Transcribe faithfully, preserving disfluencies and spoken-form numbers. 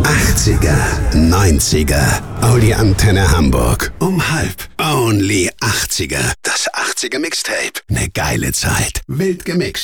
achtziger, neunziger, Audi Antenne Hamburg. Um halb. Only achtziger. Das achtziger Mixtape. Ne geile Zeit. Wild gemixt.